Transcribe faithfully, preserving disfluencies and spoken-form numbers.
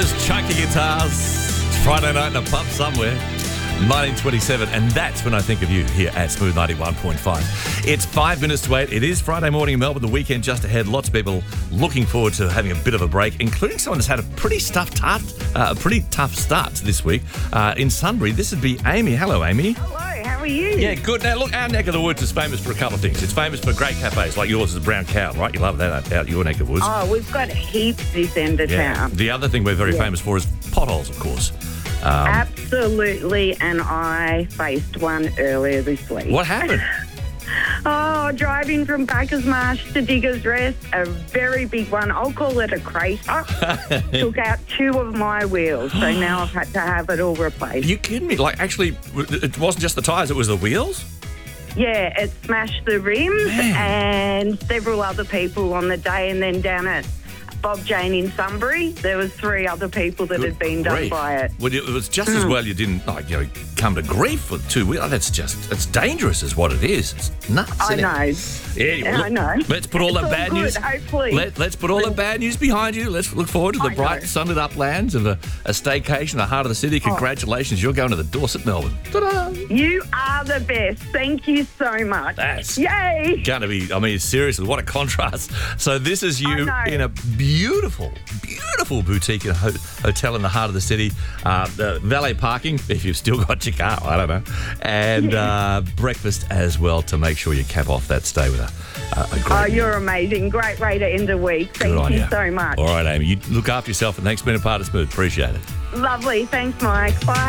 Chunky guitars. It's Friday night in a pub somewhere. nineteen twenty-seven, and that's when I think of you here at Smooth ninety-one point five. It's five minutes to eight. It is Friday morning in Melbourne, the weekend just ahead. Lots of people looking forward to having a bit of a break, including someone that's had a pretty tough start, uh, a pretty tough start this week. Uh, in Sunbury, this would be Amy. Hello, Amy. Hello, how are you? Yeah, good. Now, look, our neck of the woods is famous for a couple of things. It's famous for great cafes, like yours is Brown Cow, right? You love that out your neck of the woods. Oh, we've got heaps this end of Yeah. town. The other thing we're very Yeah. famous for is potholes, of course. Um, Absolutely, and I faced one earlier this week. what happened? Oh, driving from Bacchus Marsh to Diggers Rest, a very big one. I'll call it a crater. Took out two of my wheels, so now I've had to have it all replaced. You kidding me? Like, actually, it wasn't just the tyres, it was the wheels? Yeah, it smashed the rims and several other people on the day, and then down at Bob Jane in Sunbury, there was three other people that Good had been grief. done by it. Well, it was just as well you didn't, like, you know, come to grief with two wheels. That's just, it's dangerous is what it is. It's nuts, I isn't it? know. Yeah, Yeah, I know. Let's put all It's the all bad good, news. hopefully. Let, let's put all the bad news behind you. Let's look forward to the I bright, know. sunlit uplands of a, a staycation in the heart of the city. Congratulations, you're going to the Dorset, Melbourne. Ta-da! You are the best. Thank you so much. That's Yay! going to be, I mean, seriously, what a contrast. So this is you I know. in a beautiful, beautiful boutique and ho- hotel in the heart of the city. Uh, the valet parking, if you've still got your car, I don't know. And uh, breakfast as well to make sure you cap off that stay with a, a, a great Oh, meal. you're amazing. Great way to end the week. Good on Thank you you. so much. All right, Amy, you look after yourself and thanks for being a part of Smooth. Appreciate it. Lovely. Thanks, Mike. Bye.